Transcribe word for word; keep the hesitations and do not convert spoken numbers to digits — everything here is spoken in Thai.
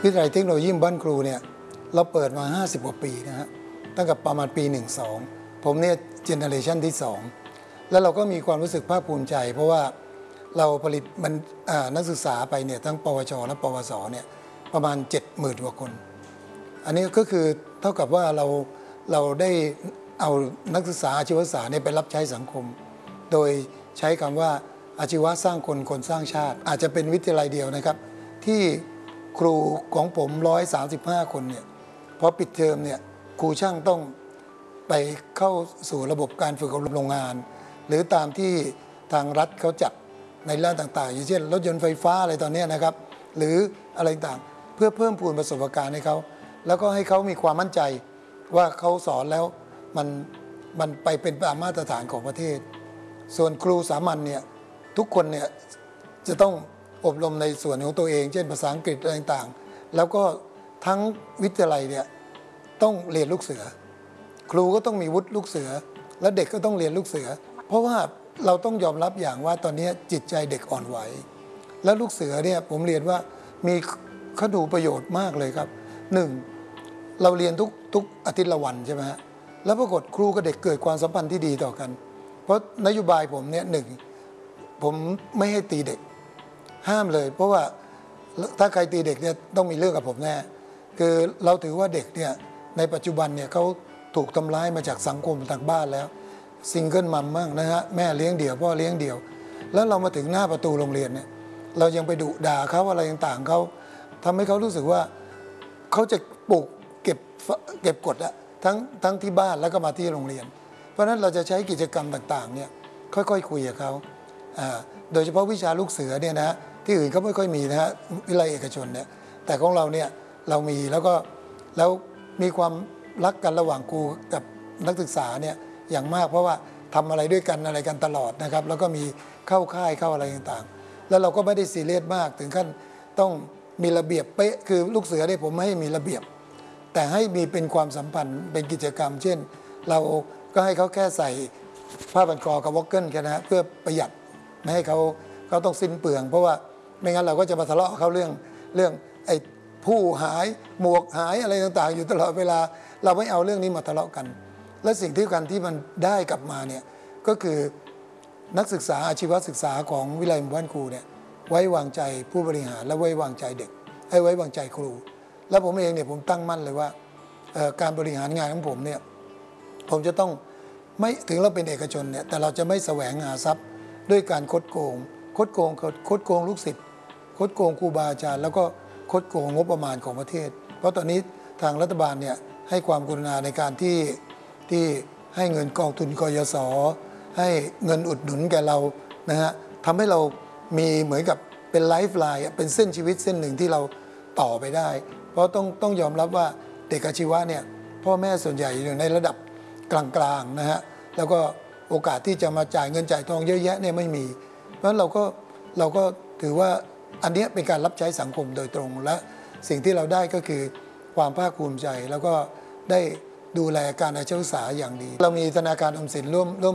วิทยาลัยเทคโนโลยีบ้านครูเนี่ยเราเปิดมาห้าสิบกว่าปีนะฮะตั้งแต่ประมาณปีหนึ่งสองผมเนี่ยเจเนอเรชันที่สองแล้วเราก็มีความรู้สึกภาคภูมิใจเพราะว่าเราผลิตมันนักศึกษาไปเนี่ยทั้งปวชและปวสเนี่ยประมาณ เจ็ดหมื่น กว่าคนอันนี้ก็คือเท่ากับว่าเราเราได้เอานักศึกษาอาชีวศึกษาเนี่ยไปรับใช้สังคมโดยใช้คำว่าอาชีวะสร้างคนคนสร้างชาติอาจจะเป็นวิทยาลัยเดียวนะครับที่ครูของผมหนึ่งร้อยสามสิบห้าคนเนี่ยพอปิดเทอมเนี่ยครูช่างต้องไปเข้าสู่ระบบการฝึกอบรมโรงงานหรือตามที่ทางรัฐเขาจัดในด้านต่างๆอย่างเช่นรถยนต์ไฟฟ้าอะไรตอนนี้นะครับหรืออะไรต่างเพื่อเพิ่มพูนประสบการณ์ให้เขาแล้วก็ให้เขามีความมั่นใจว่าเขาสอนแล้วมันมันไปเป็นตามมาตรฐานของประเทศส่วนครูสามัญเนี่ยทุกคนเนี่ยจะต้องอบรมในส่วนของตัวเองเช่นภาษาอังกฤษอะไรต่างๆแล้วก็ทั้งวิทยาลัยเนี่ยต้องเรียนลูกเสือครูก็ต้องมีวุฒิลูกเสือและเด็กก็ต้องเรียนลูกเสือเพราะว่าเราต้องยอมรับอย่างว่าตอนนี้จิตใจเด็กอ่อนไหวแล้วลูกเสือเนี่ยผมเรียนว่ามีข้อดูประโยชน์มากเลยครับหนึ่งเราเรียนทุกทุกอาทิตย์ละวันใช่ไหมฮะแล้วปรากฏครูกับเด็กเกิดความสัมพันธ์ที่ดีต่อกันเพราะนโยบายผมเนี่ยหนึ่งผมไม่ให้ตีเด็กห้ามเลยเพราะว่าถ้าใครตีเด็กเนี่ยต้องมีเรื่องกับผมแน่คือเราถือว่าเด็กเนี่ยในปัจจุบันเนี่ยเขาถูกทำร้ายมาจากสังคมทางบ้านแล้วซิงเกิลมัมมั่งนะฮะแม่เลี้ยงเดี่ยวพ่อเลี้ยงเดี่ยวแล้วเรามาถึงหน้าประตูโรงเรียนเนี่ยเรายังไปดุด่าเขาอะไรต่างๆเขาทำให้เขารู้สึกว่าเขาจะปลูกเก็บเก็บกดอะทั้งทั้งที่บ้านแล้วก็มาที่โรงเรียนเพราะฉะนั้นเราจะใช้กิจกรรมต่างๆเนี่ยค่อยๆคุยกับเขาโดยเฉพาะวิชาลูกเสือเนี่ยนะที่อื่นเขาไม่ค่อยมีนะฮะวิทยาลัยเอกชนเนี่ยแต่ของเราเนี่ยเรามีแล้วก็แล้วมีความรักกันระหว่างครูกับนักศึกษาเนี่ยอย่างมากเพราะว่าทำอะไรด้วยกันอะไรกันตลอดนะครับแล้วก็มีเข้าค่ายเข้าอะไรต่างๆแล้วเราก็ไม่ได้ซีเรียสมากถึงขั้นต้องมีระเบียบเป๊ะคือลูกเสือเนี่ยผมไม่ให้มีระเบียบแต่ให้มีเป็นความสัมพันธ์เป็นกิจกรรมเช่นเราก็ให้เขาแค่ใส่ผ้าพันคอกับวอกเกิลแค่นะเพื่อประหยัดไม่ให้เขาเขาต้องสิ้นเปลืองเพราะว่าไม่งั้นเราก็จะมาทะเลาะเขาเรื่องเรื่องไอ้ผู้หายหมวกหายอะไรต่างๆอยู่ตลอดเวลาเราไม่เอาเรื่องนี้มาทะเลาะกันและสิ่งที่กันที่มันได้กลับมาเนี่ยก็คือนักศึกษาอาชีวศึกษาของวิทยาลัยบ้านครูเนี่ยไว้วางใจผู้บริหารและไว้วางใจเด็กให้ไว้วางใจครูแล้วผมเองเนี่ยผมตั้งมั่นเลยว่าการบริหารงานของผมเนี่ยผมจะต้องไม่ถึงเราเป็นเอกชนเนี่ยแต่เราจะไม่แสวงหาทรัพย์ด้วยการคดโกงคดโกงคดโกงลูกศิษย์คดโกงครูบาอาจารย์แล้วก็คดโกงงบประมาณของประเทศเพราะตอนนี้ทางรัฐบาลเนี่ยให้ความกรุณาในการที่ที่ให้เงินกองทุนกยศให้เงินอุดหนุนแก่เรานะฮะทำให้เรามีเหมือนกับเป็นไลฟ์ไลน์เป็นเส้นชีวิตเส้นหนึ่งที่เราต่อไปได้เพราะต้องต้องยอมรับว่าเด็กอาชีวะเนี่ยพ่อแม่ส่วนใหญ่อยู่ในระดับกลางๆนะฮะแล้วก็โอกาสที่จะมาจ่ายเงินจ่ายทองเยอะแยะเนี่ยไม่มีเพราะฉะนั้นเราก็เราก็ถือว่าอันนี้เป็นการรับใช้สังคมโดยตรงและสิ่งที่เราได้ก็คือความภาคภูมิใจแล้วก็ได้ดูแลการอาชีวศึกษาอย่างดีเรามีธนาคารออมสินร่วมร่วม